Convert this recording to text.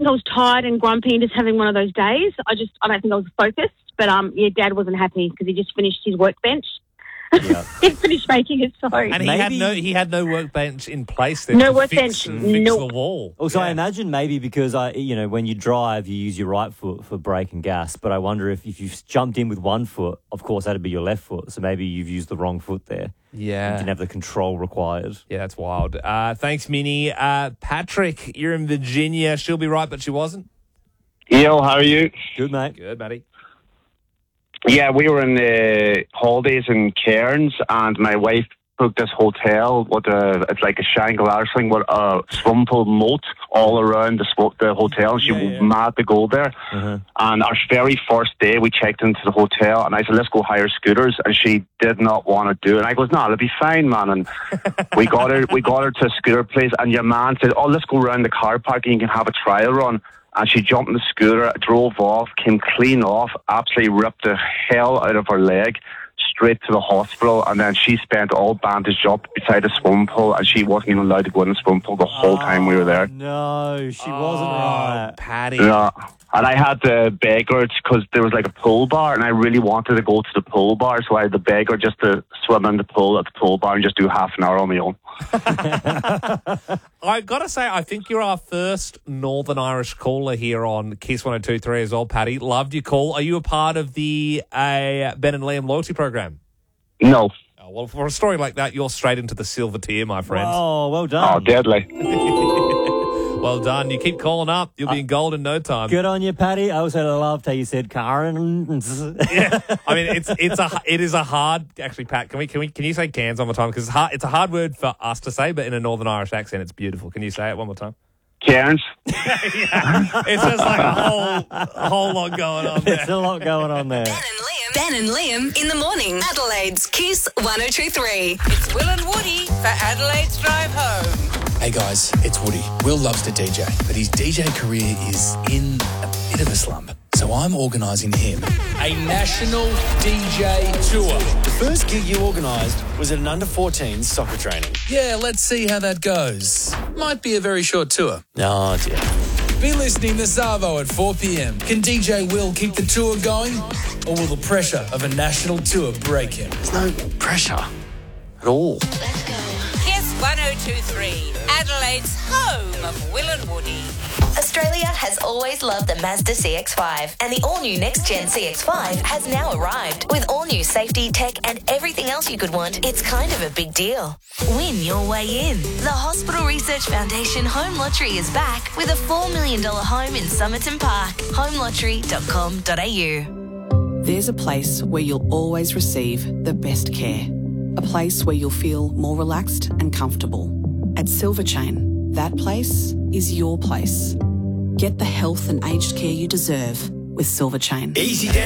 I was tired and grumpy and just having one of those days. I don't think I was focused. But, Dad wasn't happy because he just finished his workbench. Yeah. He finished making it, sorry. And he had no workbench in place there. No to workbench, fix the wall. Also, Yeah. I imagine maybe because when you drive, you use your right foot for brake and gas. But I wonder if you've jumped in with one foot, of course, that'd be your left foot. So maybe you've used the wrong foot there. Yeah. You didn't have the control required. Yeah, that's wild. Thanks, Minnie. Patrick, you're in Virginia. She'll be right, but she wasn't. Yo, how are you? Good, mate. Good, Matty. Yeah, we were in the holidays in Cairns, and my wife booked this hotel with it's like a Shangri-La thing with a swimming pool moat all around the hotel, and she was mad to go there. Uh-huh. And our very first day, we checked into the hotel, and I said, let's go hire scooters, and she did not want to do it. And I goes, no, it'll be fine, man. And we got her to a scooter place, and your man said, oh, let's go around the car park and you can have a trial run. And she jumped in the scooter, drove off, came clean off, absolutely ripped the hell out of her leg, straight to the hospital. And then she spent all bandaged up beside the swimming pool, and she wasn't even allowed to go in the swimming pool the whole time we were there. No, she wasn't right. Patty. Yeah. And I had to beg her because there was like a pool bar, and I really wanted to go to the pool bar, so I had to beg her just to swim in the pool at the pool bar and just do half an hour on my own. I got to say, I think you're our first Northern Irish caller here on Kiss 102.3 as well, Paddy. Loved your call. Are you a part of the Ben and Liam loyalty program? No. Oh, well, for a story like that, you're straight into the silver tier, my friend. Oh, well done. Oh, deadly. Well done. You keep calling up. You'll be in gold in no time. Good on you, Paddy. I also loved how you said Karen. Yeah, I mean it is a hard. Actually, Pat, can you say cans one more time? Because it's a hard word for us to say, but in a Northern Irish accent, it's beautiful. Can you say it one more time? Cairns. Yeah, it's just like a whole lot going on there. There's a lot going on there. Ben and Liam in the morning. Adelaide's Kiss 102.3. It's Will and Woody for Adelaide's Drive Home. Hey guys, it's Woody. Will loves to DJ, but his DJ career is in a bit of a slump. So I'm organising him a national DJ tour. The first gig you organised was at an under-14 soccer training. Yeah, let's see how that goes. Might be a very short tour. Oh dear. Be listening to Savo at 4 p.m. Can DJ Will keep the tour going? Or will the pressure of a national tour break him? There's no pressure at all. Kiss 102.3, Adelaide's home of Will and Woody. Australia has always loved the Mazda CX-5, and the all-new next-gen CX-5 has now arrived. With all-new safety, tech, and everything else you could want, it's kind of a big deal. Win your way in. The Hospital Research Foundation Home Lottery is back with a $4 million home in Somerton Park. homelottery.com.au. There's a place where you'll always receive the best care. A place where you'll feel more relaxed and comfortable. At Silverchain, that place is your place. Get the health and aged care you deserve with Silverchain. Easy down.